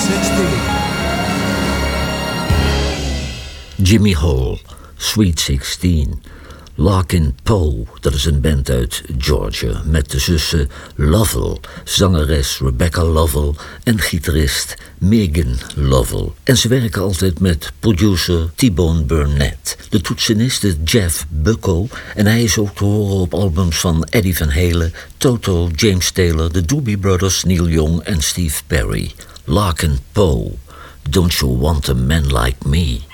16. Jimmy Hall, Sweet 16. Larkin Poe, dat is een band uit Georgia met de zussen Lovell, zangeres Rebecca Lovell en gitarist Megan Lovell. En ze werken altijd met producer T-Bone Burnett. De toetsenist is Jeff Bucko en hij is ook te horen op albums van Eddie Van Halen, Toto, James Taylor, de Doobie Brothers, Neil Young en Steve Perry. Larkin Poe, Don't You Want a Man Like Me?